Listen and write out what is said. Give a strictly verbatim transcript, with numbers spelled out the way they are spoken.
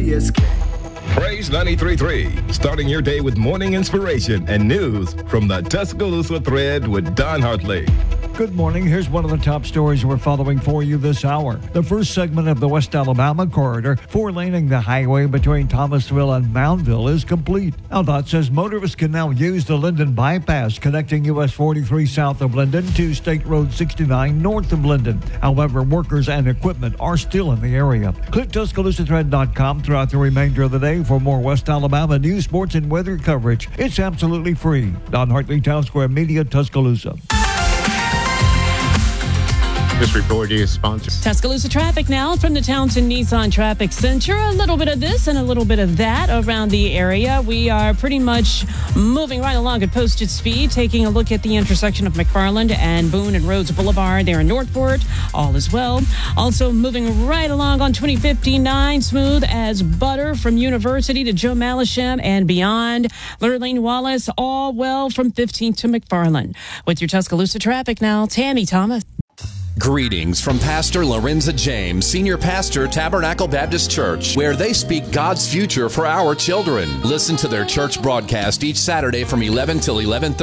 K S K. Praise ninety-three point three, starting your day with morning inspiration and news from the Tuscaloosa Thread with Don Hartley. Good morning. Here's one of the top stories we're following for you this hour. The first segment of the West Alabama corridor, four-laning the highway between Thomasville and Moundville, is complete. L D O T says motorists can now use the Linden bypass connecting U S forty-three south of Linden to State Road sixty-nine north of Linden. However, workers and equipment are still in the area. Click Tuscaloosa Thread dot com throughout the remainder of the day for more West Alabama news, sports, and weather coverage. It's absolutely free. Don Hartley, Town Square Media, Tuscaloosa. This report is sponsored. Tuscaloosa traffic now from the Townsend Nissan Traffic Center. A little bit of this and a little bit of that around the area. We are pretty much moving right along at posted speed, taking a look at the intersection of McFarland and Boone and Rhodes Boulevard there in Northport. All is well. Also moving right along on twenty fifty-nine, smooth as butter from University to Joe Malisham and beyond. Lurleen Wallace, all well from fifteenth to McFarland. With your Tuscaloosa traffic now, Tammy Thomas. Greetings from Pastor Lorenza James, Senior Pastor, Tabernacle Baptist Church, where they speak God's future for our children. Listen to their church broadcast each Saturday from eleven till eleven thirty.